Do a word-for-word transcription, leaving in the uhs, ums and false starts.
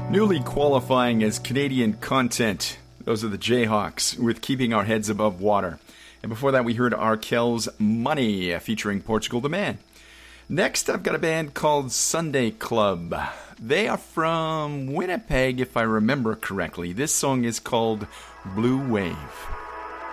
Newly qualifying as Canadian content. Those are the Jayhawks with Keeping Our Heads Above Water. And before that, we heard Arkel's Money featuring Portugal the Man. Next, I've got a band called Sunday Club. They are from Winnipeg, if I remember correctly. This song is called Blue Wave.